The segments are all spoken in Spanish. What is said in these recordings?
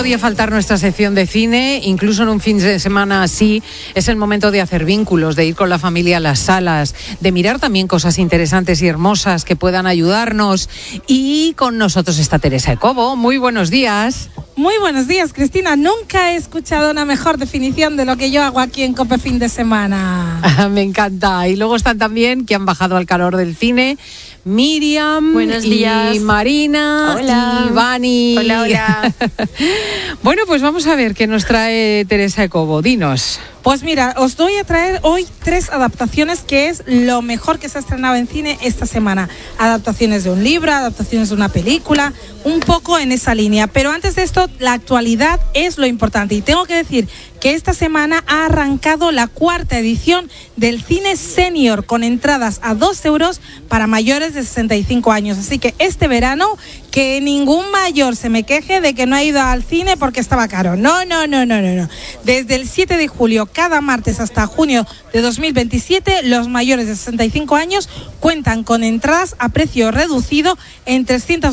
podía faltar nuestra sección de cine, incluso en un fin de semana así. Es el momento de hacer vínculos, de ir con la familia a las salas, de mirar también cosas interesantes y hermosas que puedan ayudarnos. Y con nosotros está Teresa Ecobo. Muy buenos días. Muy buenos días, Cristina. Nunca he escuchado una mejor definición de lo que yo hago aquí en COPE Fin de Semana. Me encanta. Y luego están también, que han bajado al calor del cine, Miriam. Buenos días. Y Marina. Hola. Y Vani. Hola, hola. Bueno, pues vamos a ver qué nos trae Teresa Ecobo. Dinos. Pues mira, os voy a traer hoy 3 adaptaciones que es lo mejor que se ha estrenado en cine esta semana. Adaptaciones de un libro, adaptaciones de una película, un poco en esa línea. Pero antes de esto, la actualidad es lo importante. Y tengo que decir que esta semana ha arrancado la 4ª edición del Cine Senior con entradas a 2 euros para mayores de 65 años. Así que este verano, que ningún mayor se me queje de que no ha ido al cine porque estaba caro. No. Desde el 7 de julio, cada martes hasta junio de 2027, los mayores de 65 años cuentan con entradas a precio reducido en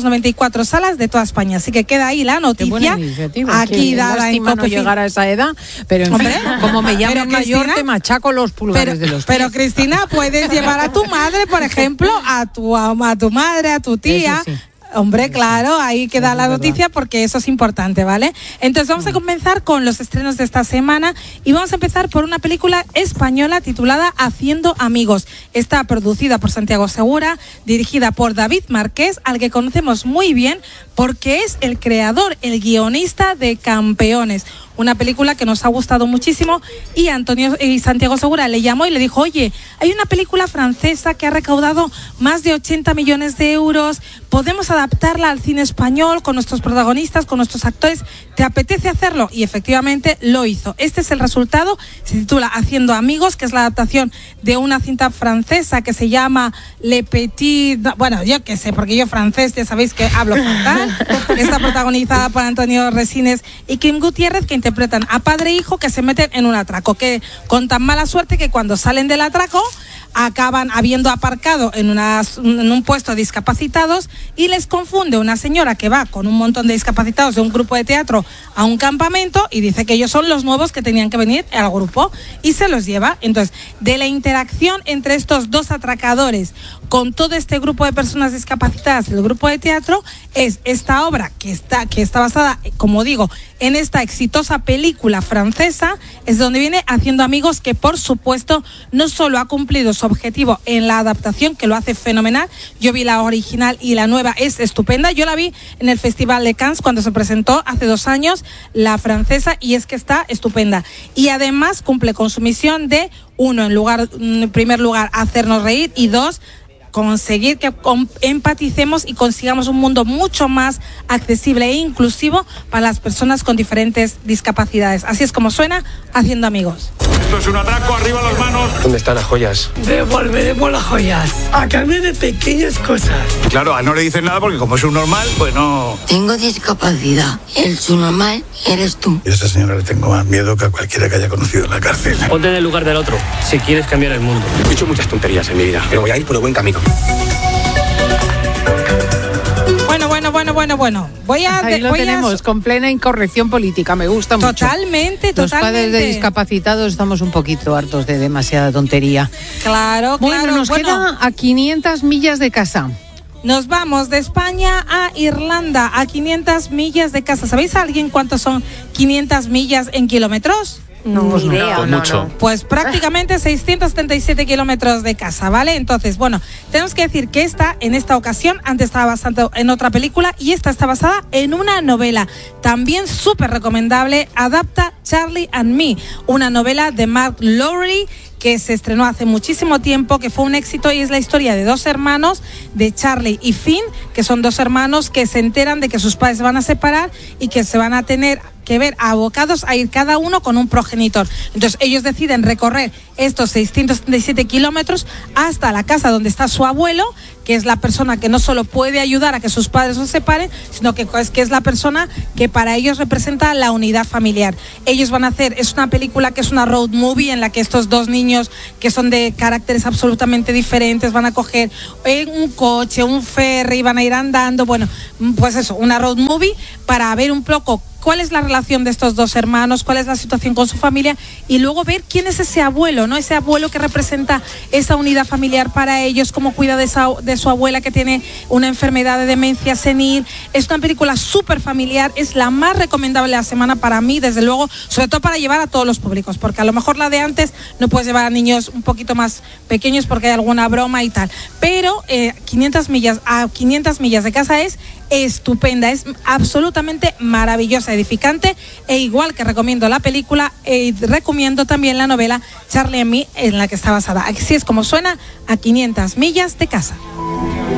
394 salas de toda España. Así que queda ahí la noticia aquí dada en COPE. No llegar a esa edad, pero en fin, como me llamo mayor, te machaco los pulgares de los pies. Pero Cristina, puedes llevar a tu madre, por ejemplo, a tu madre, a tu tía. Eso sí. Hombre, claro, ahí queda la noticia porque eso es importante, ¿vale? Entonces vamos a comenzar con los estrenos de esta semana y vamos a empezar por una película española titulada Haciendo Amigos. Está producida por Santiago Segura, dirigida por David Marqués, al que conocemos muy bien porque es el creador, el guionista de Campeones. Una película que nos ha gustado muchísimo y Santiago Segura le llamó y le dijo: oye, hay una película francesa que ha recaudado más de 80 millones de euros, podemos adaptarla al cine español con nuestros protagonistas, con nuestros actores, ¿te apetece hacerlo? Y efectivamente lo hizo. Este es el resultado, se titula Haciendo Amigos, que es la adaptación de una cinta francesa que se llama Le Petit, bueno, yo qué sé, porque yo francés ya sabéis que hablo fatal. Está protagonizada por Antonio Resines y Kim Gutiérrez, que interpretan a padre e hijo que se meten en un atraco, que con tan mala suerte que cuando salen del atraco acaban habiendo aparcado en un puesto de discapacitados y les confunde una señora que va con un montón de discapacitados de un grupo de teatro a un campamento y dice que ellos son los nuevos que tenían que venir al grupo y se los lleva. Entonces, de la interacción entre estos dos atracadores con todo este grupo de personas discapacitadas del grupo de teatro es esta obra que está basada, como digo, en esta exitosa película francesa, es donde viene Haciendo Amigos, que por supuesto no solo ha cumplido su objetivo en la adaptación, que lo hace fenomenal. Yo vi la original y la nueva es estupenda. Yo la vi en el Festival de Cannes cuando se presentó hace 2 años la francesa y es que está estupenda. Y además cumple con su misión de, en primer lugar, hacernos reír y 2, conseguir que empaticemos y consigamos un mundo mucho más accesible e inclusivo para las personas con diferentes discapacidades. Así es como suena Haciendo Amigos. Esto es un atraco, arriba las manos. ¿Dónde están las joyas? Devolveremos las joyas a cambio de pequeñas cosas. Claro, no le dices nada porque como es un normal, pues no. Tengo discapacidad. El subnormal eres tú. Y a esa señora le tengo más miedo que a cualquiera que haya conocido en la cárcel. Ponte en el lugar del otro, si quieres cambiar el mundo. He hecho muchas tonterías en mi vida, pero voy a ir por el buen camino. Bueno. Ahí lo tenemos, con plena incorrección política, me gusta mucho. Totalmente. Los padres de discapacitados estamos un poquito hartos de demasiada tontería. Claro. Bueno, nos queda a 500 millas de casa. Nos vamos de España a Irlanda, a 500 millas de casa. ¿Sabéis a alguien cuántos son 500 millas en kilómetros? No, ni idea. Pues mucho. Pues prácticamente 677 kilómetros de casa, ¿vale? Entonces, bueno, tenemos que decir que en esta ocasión, antes estaba basada en otra película y esta está basada en una novela. También súper recomendable, adapta Charlie and Me, una novela de Mark Lowry que se estrenó hace muchísimo tiempo, que fue un éxito y es la historia de 2 hermanos, de Charlie y Finn, que son 2 hermanos que se enteran de que sus padres se van a separar y que se van a tener que ver abocados a ir cada uno con un progenitor. Entonces ellos deciden recorrer estos 677 kilómetros hasta la casa donde está su abuelo, que es la persona que no solo puede ayudar a que sus padres se separen, sino que es la persona que para ellos representa la unidad familiar. Ellos van a hacer, es una película que es una road movie en la que estos 2 niños que son de caracteres absolutamente diferentes van a coger un coche, un ferry, van a ir andando, bueno, pues eso, una road movie para ver un poco cuál es la relación de estos dos hermanos, cuál es la situación con su familia, y luego ver quién es ese abuelo, ¿no? Ese abuelo que representa esa unidad familiar para ellos, cómo cuida de su abuela que tiene una enfermedad de demencia senil. Es una película súper familiar, es la más recomendable de la semana para mí, desde luego, sobre todo para llevar a todos los públicos, porque a lo mejor la de antes no puedes llevar a niños un poquito más pequeños porque hay alguna broma y tal, pero 500 millas de casa es estupenda, es absolutamente maravillosa, edificante, e igual que recomiendo la película, recomiendo también la novela Charlie and Me, en la que está basada. Así es como suena, A 500 millas de casa.